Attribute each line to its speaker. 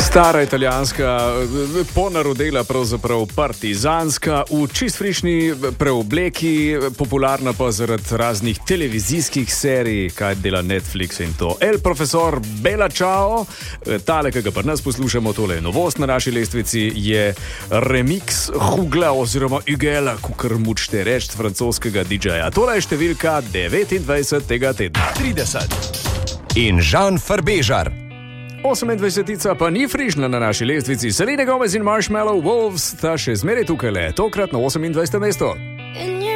Speaker 1: Stara italijanska, ponarodela pravzaprav partizanska, v čist frišni preobleki, popularna pa zaradi raznih televizijskih serij, kaj dela Netflix in to. El profesor Bella Ciao, tale, ki ga pa nas poslušamo, tole je novost na naši lestvici, je remix Hugla oziroma Ugela, kukar mučte reči francoskega DJ-ja. Tole je številka 29. tega tedna.
Speaker 2: 30. In Žan Farbežar.
Speaker 1: 28. pa ni frižna na naši lestvici. Selena Gomez in Marshmallow Wolves sta še zmeraj tukaj le, tokrat na 28. mesto.